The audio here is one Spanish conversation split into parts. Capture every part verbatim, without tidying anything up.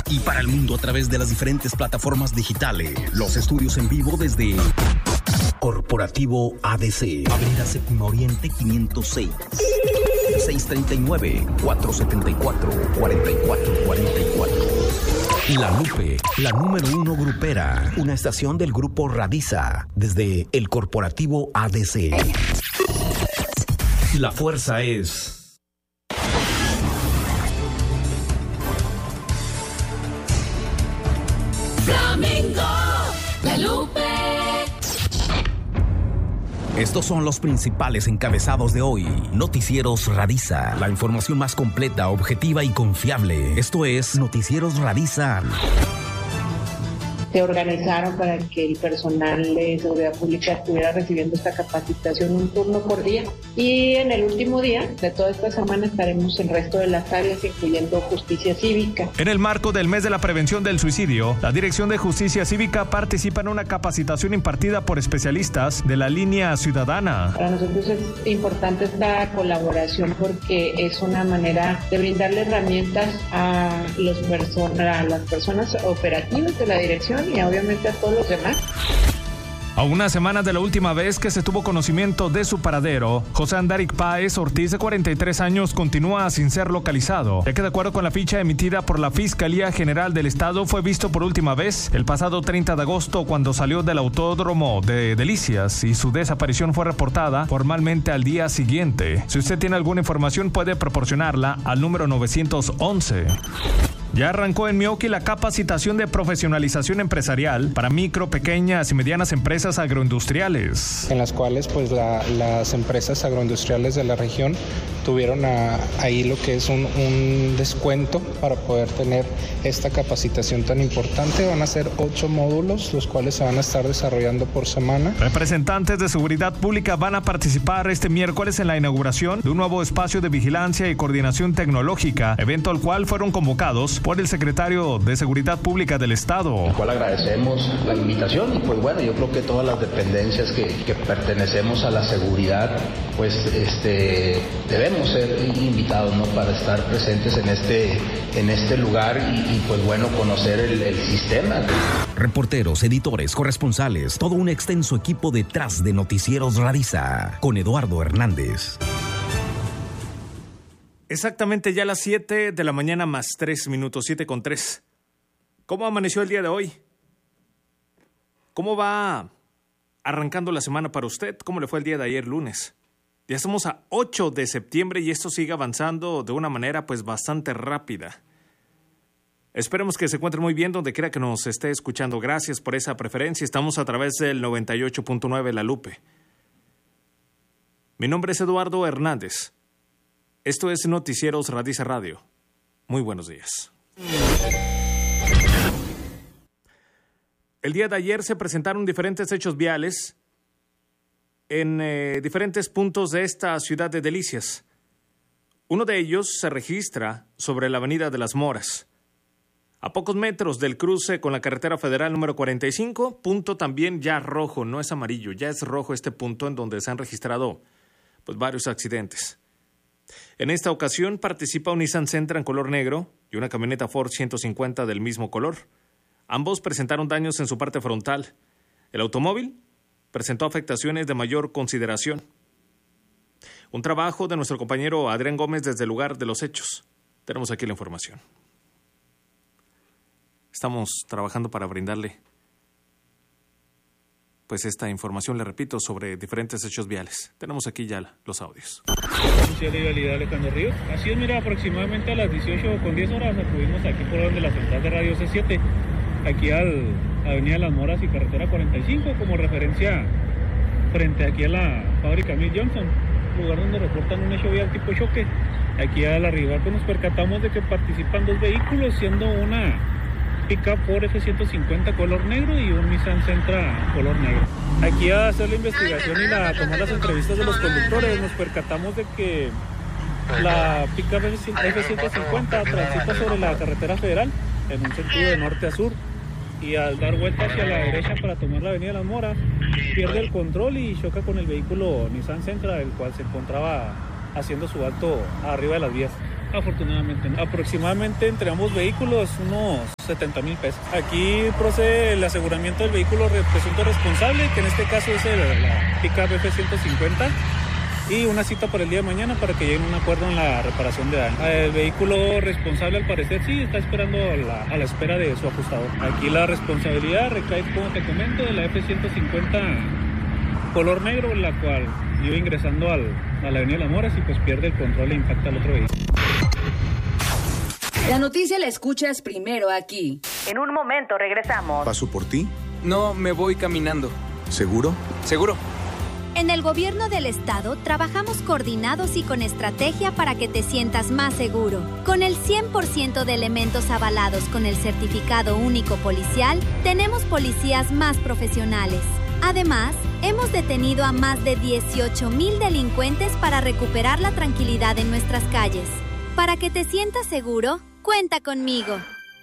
y para el mundo a través de las diferentes plataformas digitales. Los estudios en vivo desde Corporativo A D C, Avenida Séptima Oriente quinientos seis, seis tres nueve, cuatro siete cuatro, cuatro cuatro cuatro cuatro. La Lupe, la número uno grupera, una estación del grupo Radiza, desde el Corporativo A D C. La fuerza es Flamenco, La Lupe. Estos son los principales encabezados de hoy. Noticieros Radiza, la información más completa, objetiva y confiable. Esto es Noticieros Radiza. Se organizaron para que el personal de seguridad pública estuviera recibiendo esta capacitación un turno por día. Y en el último día de toda esta semana estaremos en el resto de las áreas, incluyendo justicia cívica. En el marco del mes de la prevención del suicidio, la Dirección de Justicia Cívica participa en una capacitación impartida por especialistas de la línea ciudadana. Para nosotros es importante esta colaboración porque es una manera de brindarle herramientas a, los person- a las personas operativas de la dirección y obviamente a todos los demás. A una semana de la última vez que se tuvo conocimiento de su paradero, José Andaric Páez Ortiz, de cuarenta y tres años, continúa sin ser localizado, ya que de acuerdo con la ficha emitida por la Fiscalía General del Estado, fue visto por última vez el pasado treinta de agosto cuando salió del autódromo de Delicias y su desaparición fue reportada formalmente al día siguiente. Si usted tiene alguna información, puede proporcionarla al número novecientos once. Ya arrancó en Mioqui la capacitación de profesionalización empresarial para micro, pequeñas y medianas empresas agroindustriales. En las cuales pues la, las empresas agroindustriales de la región tuvieron a, ahí lo que es un, un descuento para poder tener esta capacitación tan importante. Van a ser ocho módulos, los cuales se van a estar desarrollando por semana. Representantes de seguridad pública van a participar este miércoles en la inauguración de un nuevo espacio de vigilancia y coordinación tecnológica, evento al cual fueron convocados por el secretario de Seguridad Pública del Estado. Al cual agradecemos la invitación y pues bueno, yo creo que todas las dependencias que, que pertenecemos a la seguridad, pues este debemos ser invitados, ¿no? Para estar presentes en este, en este lugar y, y pues bueno, conocer el, el sistema. Reporteros, editores, corresponsales, todo un extenso equipo detrás de Noticieros Radiza, con Eduardo Hernández. Exactamente ya las siete de la mañana más tres minutos, siete con tres. ¿Cómo amaneció el día de hoy? ¿Cómo va arrancando la semana para usted? ¿Cómo le fue el día de ayer lunes? Ya estamos a ocho de septiembre y esto sigue avanzando de una manera pues bastante rápida. Esperemos que se encuentre muy bien donde quiera que nos esté escuchando. Gracias por esa preferencia. Estamos a través del noventa y ocho punto nueve La Lupe. Mi nombre es Eduardo Hernández. Esto es Noticieros Radiza Radio. Muy buenos días. El día de ayer se presentaron diferentes hechos viales en eh, diferentes puntos de esta ciudad de Delicias. Uno de ellos se registra sobre la Avenida de las Moras, a pocos metros del cruce con la carretera federal número cuarenta y cinco, punto también ya rojo, no es amarillo, ya es rojo este punto en donde se han registrado pues, varios accidentes. En esta ocasión participa un Nissan Sentra en color negro y una camioneta Ford ciento cincuenta del mismo color. Ambos presentaron daños en su parte frontal. El automóvil presentó afectaciones de mayor consideración. Un trabajo de nuestro compañero Adrián Gómez desde el lugar de los hechos. Tenemos aquí la información. Estamos trabajando para brindarle pues esta información, le repito, sobre diferentes hechos viales. Tenemos aquí ya los audios. Oficial de Vialidad Alejandro Ríos. Así es, mira, aproximadamente a las dieciocho con diez horas acudimos aquí por donde la central de Radio C siete, aquí al Avenida de las Moras y Carretera cuarenta y cinco, como referencia frente aquí a la fábrica Mill Johnson, lugar donde reportan un hecho vial tipo choque. Aquí al arribar pues nos percatamos de que participan dos vehículos, siendo una pick-up Ford F ciento cincuenta color negro y un Nissan Sentra color negro. Aquí a hacer la investigación y la, tomar las entrevistas de los conductores nos percatamos de que la pick-up F ciento cincuenta transita sobre la carretera federal en un sentido de norte a sur y al dar vuelta hacia la derecha para tomar la Avenida de las Moras pierde el control y choca con el vehículo Nissan Sentra, el cual se encontraba haciendo su alto arriba de las vías. Afortunadamente, ¿no? Aproximadamente entre ambos vehículos unos setenta mil pesos. Aquí procede el aseguramiento del vehículo presunto responsable, que en este caso es el, la pick-up F ciento cincuenta, y una cita para el día de mañana para que lleguen a un acuerdo en la reparación de daño. El vehículo responsable, al parecer, sí está esperando a la, a la espera de su ajustador. Aquí la responsabilidad recae, como te comento, de la F ciento cincuenta color negro, la cual iba ingresando al, a la Avenida Las Moras y pues pierde el control e impacta al otro vehículo. La noticia la escuchas primero aquí. En un momento regresamos. ¿Paso por ti? No, me voy caminando. ¿Seguro? Seguro. En el gobierno del estado trabajamos coordinados y con estrategia para que te sientas más seguro. Con el cien por ciento de elementos avalados con el certificado único policial, tenemos policías más profesionales. Además, hemos detenido a más de dieciocho mil delincuentes para recuperar la tranquilidad en nuestras calles. Para que te sientas seguro, cuenta conmigo.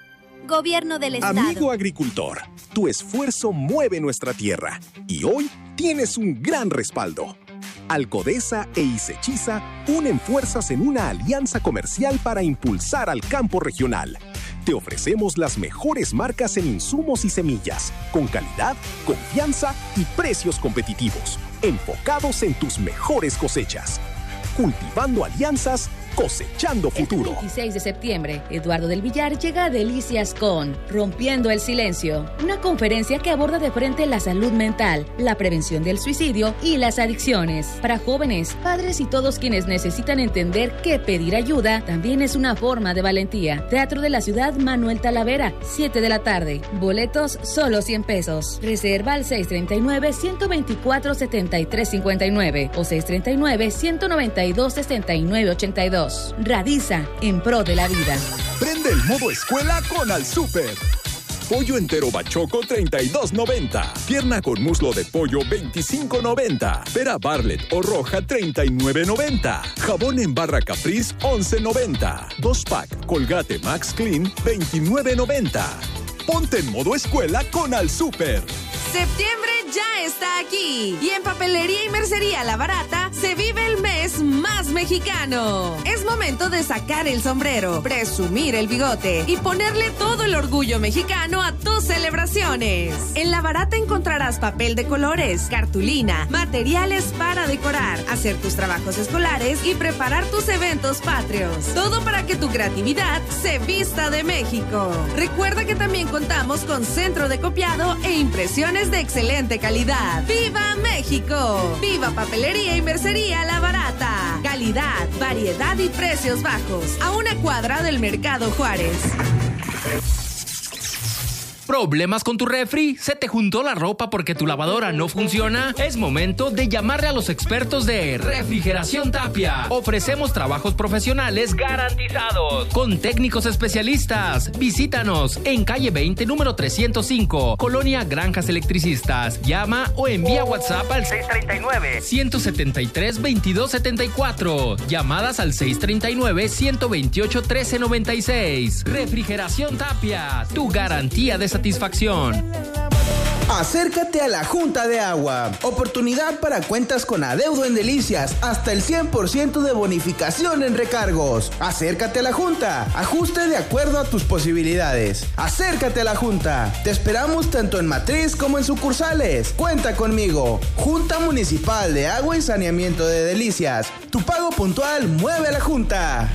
Gobierno del Estado. Amigo agricultor, tu esfuerzo mueve nuestra tierra y hoy tienes un gran respaldo. Alcodesa e Isechiza unen fuerzas en una alianza comercial para impulsar al campo regional. Te ofrecemos las mejores marcas en insumos y semillas, con calidad, confianza y precios competitivos, enfocados en tus mejores cosechas. Cultivando alianzas, cosechando futuro. Este veintiséis de septiembre, Eduardo del Villar llega a Delicias con Rompiendo el Silencio, una conferencia que aborda de frente la salud mental, la prevención del suicidio y las adicciones. Para jóvenes, padres y todos quienes necesitan entender que pedir ayuda también es una forma de valentía. Teatro de la Ciudad Manuel Talavera, siete de la tarde. Boletos solo cien pesos. Reserva al seis treinta y nueve, ciento veinticuatro, setenta y tres cincuenta y nueve o seis treinta y nueve, ciento noventa y dos, sesenta y nueve ochenta y dos. Radiza, en pro de la vida. Prende el modo escuela con Al Súper. Pollo entero bachoco treinta y dos noventa. Pierna con muslo de pollo veinticinco noventa. Pera Barlet o roja treinta y nueve noventa. Jabón en barra Caprice once noventa. Dos pack Colgate Max Clean veintinueve noventa. Ponte en modo escuela con Al Súper. Septiembre ya está aquí y en Papelería y Mercería La Barata se vive el mes más mexicano. Es momento de sacar el sombrero, presumir el bigote y ponerle todo el orgullo mexicano a tus celebraciones. En La Barata encontrarás papel de colores, cartulina, materiales para decorar, hacer tus trabajos escolares y preparar tus eventos patrios. Todo para que tu creatividad se vista de México. Recuerda que también contamos con centro de copiado e impresiones de excelente calidad. ¡Viva México! ¡Viva Papelería y Mercería La Barata! Calidad, variedad y precios bajos. A una cuadra del Mercado Juárez. ¿Problemas con tu refri? ¿Se te juntó la ropa porque tu lavadora no funciona? Es momento de llamarle a los expertos de Refrigeración Tapia. Ofrecemos trabajos profesionales garantizados con técnicos especialistas. Visítanos en calle veinte, número trescientos cinco, Colonia Granjas Electricistas. Llama o envía WhatsApp al seis treinta y nueve, ciento setenta y tres, veintidós setenta y cuatro. Llamadas al seis treinta y nueve, ciento veintiocho, trece noventa y seis. Refrigeración Tapia, tu garantía de satisfacción. Acércate a la Junta de Agua. Oportunidad para cuentas con adeudo en Delicias. Hasta el cien por ciento de bonificación en recargos. Acércate a la Junta. Ajuste de acuerdo a tus posibilidades. Acércate a la Junta. Te esperamos tanto en matriz como en sucursales. Cuenta conmigo. Junta Municipal de Agua y Saneamiento de Delicias. Tu pago puntual mueve a la Junta.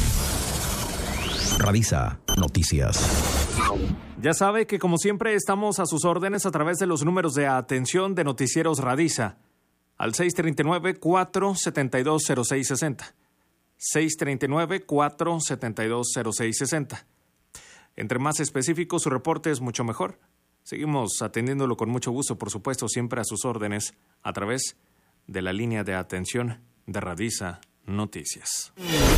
Radiza Noticias. Ya sabe que como siempre estamos a sus órdenes a través de los números de atención de Noticieros Radiza al seis treinta y nueve, cuatro setenta y dos, cero seis sesenta. seis treinta y nueve, cuatro setenta y dos, cero seis sesenta. Entre más específico su reporte es mucho mejor. Seguimos atendiéndolo con mucho gusto, por supuesto, siempre a sus órdenes a través de la línea de atención de Radiza Noticias.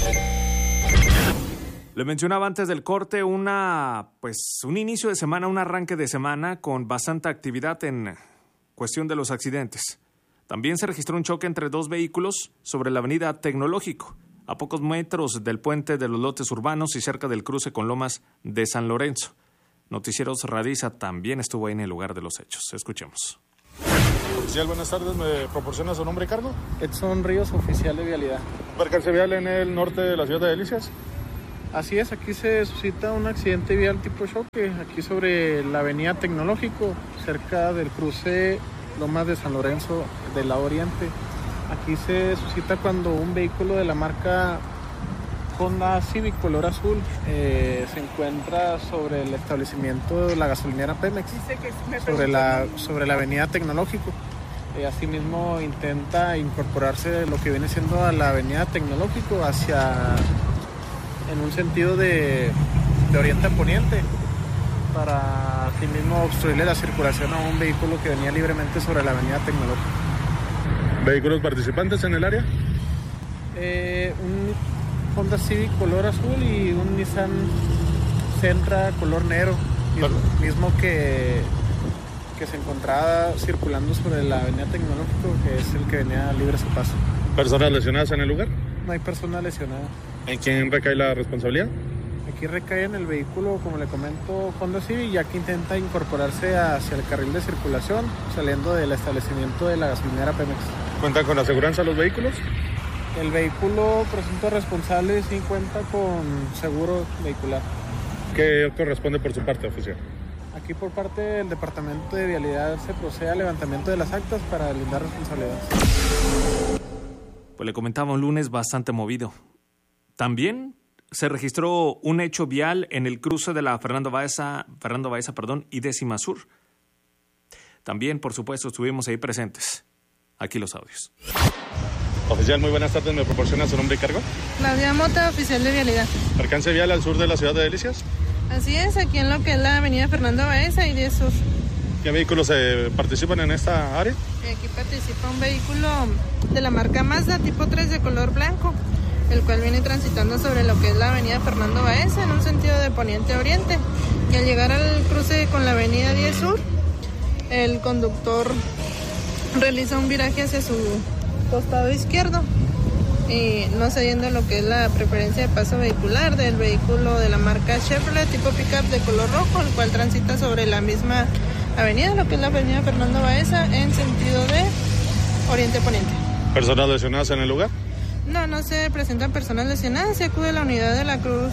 Le mencionaba antes del corte una, pues, un inicio de semana, un arranque de semana con bastante actividad en cuestión de los accidentes. También se registró un choque entre dos vehículos sobre la avenida Tecnológico, a pocos metros del puente de los lotes urbanos y cerca del cruce con Lomas de San Lorenzo. Noticieros Radiza también estuvo ahí en el lugar de los hechos. Escuchemos. Oficial, buenas tardes. ¿Me proporciona su nombre y cargo? Edson Ríos, oficial de vialidad. ¿Percance vial en el norte de la ciudad de Delicias? Así es, aquí se suscita un accidente vial tipo choque, aquí sobre la avenida Tecnológico, cerca del cruce Lomas de San Lorenzo del lado oriente. Aquí se suscita cuando un vehículo de la marca Honda Civic color azul eh, se encuentra sobre el establecimiento de la gasolinera Pemex, sobre la, sobre la avenida Tecnológico. Eh, asimismo intenta incorporarse lo que viene siendo a la avenida Tecnológico hacia, en un sentido de, de oriente a poniente, para asimismo obstruirle la circulación a un vehículo que venía libremente sobre la avenida Tecnológico. ¿Vehículos participantes en el área? Eh, un Honda Civic color azul y un Nissan Sentra color negro, mismo, mismo que, que se encontraba circulando sobre la avenida Tecnológico, que es el que venía libre a su paso. ¿Personas lesionadas en el lugar? No hay personas lesionadas. ¿En quién recae la responsabilidad? Aquí recae en el vehículo, como le comento, Honda Civic, ya que intenta incorporarse hacia el carril de circulación, saliendo del establecimiento de la gasolinera Pemex. ¿Cuentan con aseguranza los vehículos? El vehículo presunto responsable sí cuenta con seguro vehicular. ¿Qué corresponde por su parte, oficial? Aquí por parte del Departamento de Vialidad se procede al levantamiento de las actas para lindar responsabilidades. Pues le comentaba, un lunes bastante movido. También se registró un hecho vial en el cruce de la Fernando Baeza, Fernando Baeza, perdón, y Décima Sur. También, por supuesto, estuvimos ahí presentes. Aquí los audios. Oficial, muy buenas tardes. ¿Me proporciona su nombre y cargo? Claudia Mota, oficial de vialidad. ¿Percance vial al sur de la ciudad de Delicias? Así es, aquí en lo que es la avenida Fernando Baeza y diez Sur. ¿Qué vehículos eh, participan en esta área? Aquí participa un vehículo de la marca Mazda tipo tres de color blanco, el cual viene transitando sobre lo que es la avenida Fernando Baeza en un sentido de poniente a oriente. Y al llegar al cruce con la avenida diez Sur, el conductor realiza un viraje hacia su costado izquierdo y no cediendo lo que es la preferencia de paso vehicular del vehículo de la marca Chevrolet tipo pickup de color rojo, el cual transita sobre la misma avenida, lo que es la avenida Fernando Baeza en sentido de oriente-poniente. ¿Personas lesionadas en el lugar? No, no se presentan personas lesionadas, se acude a la unidad de la Cruz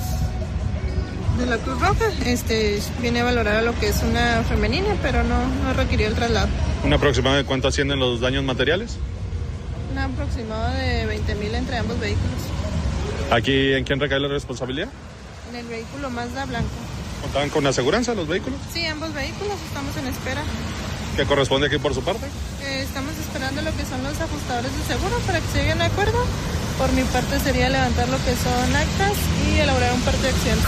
de la Cruz Roja, este viene a valorar a lo que es una femenina, pero no, no requirió el traslado. ¿Un aproximado de cuánto ascienden los daños materiales? Un aproximado de veinte mil entre ambos vehículos. ¿Aquí en quién recae la responsabilidad? En el vehículo Mazda blanco. ¿Contaban con aseguranza los vehículos? Sí, ambos vehículos estamos en espera. ¿Qué corresponde aquí por su parte? Eh, estamos esperando lo que son los ajustadores de seguro para que se lleguen a acuerdo. Por mi parte sería levantar lo que son actas y elaborar un parte de acción.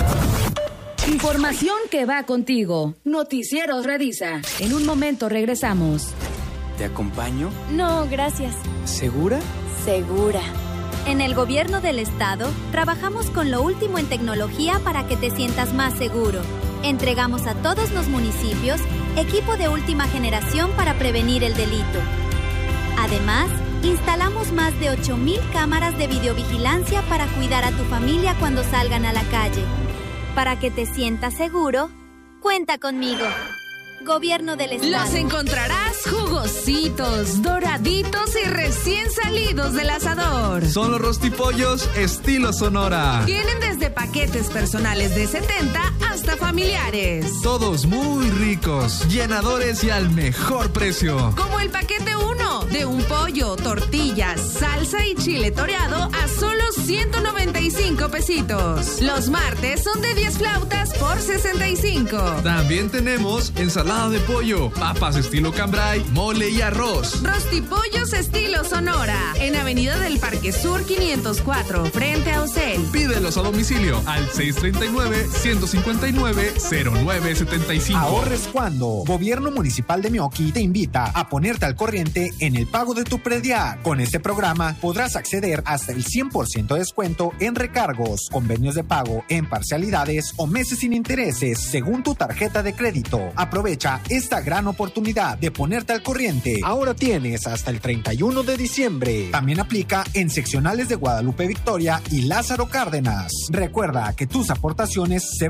Información que va contigo. Noticieros Redisa. En un momento regresamos. ¿Te acompaño? No, gracias. ¿Segura? Segura. En el gobierno del estado, trabajamos con lo último en tecnología para que te sientas más seguro. Entregamos a todos los municipios equipo de última generación para prevenir el delito. Además, instalamos más de ocho mil cámaras de videovigilancia para cuidar a tu familia cuando salgan a la calle. Para que te sientas seguro, cuenta conmigo. Gobierno del estado. Los encontrarás jugositos, doraditos y recién salidos del asador. Son los rostipollos estilo Sonora. Tienen desde paquetes personales de setenta hasta familiares. Todos muy ricos, llenadores y al mejor precio. Como el paquete uno, de un pollo, tortillas, salsa y chile toreado a solo ciento noventa y cinco pesitos. Los martes son de diez flautas por sesenta y cinco. También tenemos ensalada de pollo, papas estilo cambray, mole y arroz. Rostipollos estilo Sonora, en Avenida del Parque Sur quinientos cuatro, frente a Ocel. Pídelos a domicilio al seis treinta y nueve, ciento cincuenta y nueve, cero nueve setenta y cinco. Ahorres cuando. Gobierno Municipal de Meoqui te invita a ponerte al corriente en el pago de tu predial. Con este programa podrás acceder hasta el cien por ciento de descuento en recargos, convenios de pago en parcialidades o meses sin intereses según tu tarjeta de crédito. Aprovecha esta gran oportunidad de ponerte al corriente. Ahora tienes hasta el treinta y uno de diciembre. También aplica en seccionales de Guadalupe Victoria y Lázaro Cárdenas. Recuerda que tus aportaciones se ven reflejadas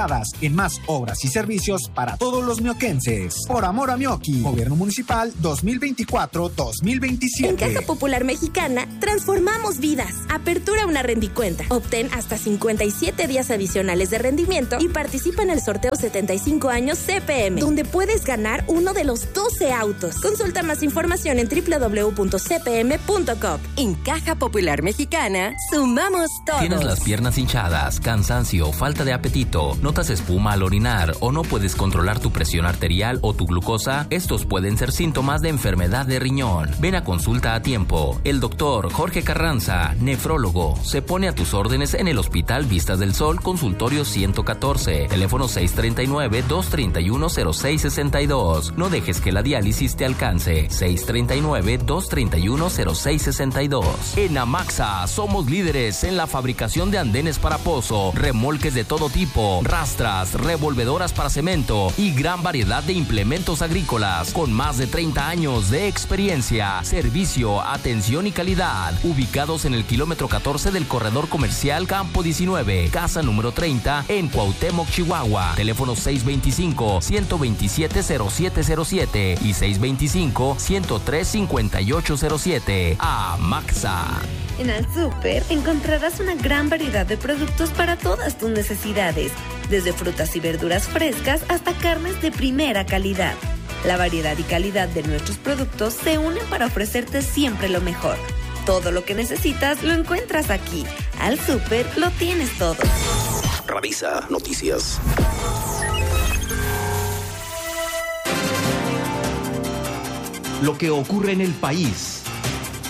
enfocadas en más obras y servicios para todos los mioquenses. Por amor a Mioqui, Gobierno Municipal dos mil veinticuatro dos mil veintisiete. En Caja Popular Mexicana, transformamos vidas. Apertura una rendicuenta. Obtén hasta cincuenta y siete días adicionales de rendimiento y participa en el sorteo setenta y cinco años C P M, donde puedes ganar uno de los doce autos. Consulta más información en doble u doble u doble u punto c p m punto com. En Caja Popular Mexicana, sumamos todos. ¿Tienes las piernas hinchadas, cansancio, falta de apetito, notas espuma al orinar o no puedes controlar tu presión arterial o tu glucosa? Estos pueden ser síntomas de enfermedad de riñón. Ven a consulta a tiempo. El doctor Jorge Carranza, nefrólogo, se pone a tus órdenes en el Hospital Vistas del Sol, consultorio ciento catorce, teléfono seis treinta y nueve, dos treinta y uno, cero seis sesenta y dos. No dejes que la diálisis te alcance. seis treinta y nueve, dos treinta y uno, cero seis sesenta y dos. En Amaxa somos líderes en la fabricación de andenes para pozo, remolques de todo tipo, rastras, revolvedoras para cemento y gran variedad de implementos agrícolas con más de treinta años de experiencia, servicio, atención y calidad. Ubicados en el kilómetro catorce del corredor comercial Campo diecinueve, casa número treinta en Cuauhtémoc, Chihuahua. Teléfono seis veinticinco, ciento veintisiete, cero siete cero siete y seis veinticinco, ciento tres, cincuenta y ocho cero siete. Amaxa. En Al Súper encontrarás una gran variedad de productos para todas tus necesidades, desde frutas y verduras frescas hasta carnes de primera calidad. La variedad y calidad de nuestros productos se unen para ofrecerte siempre lo mejor. Todo lo que necesitas lo encuentras aquí. Al Súper lo tienes todo. Revisa Noticias. Lo que ocurre en el país.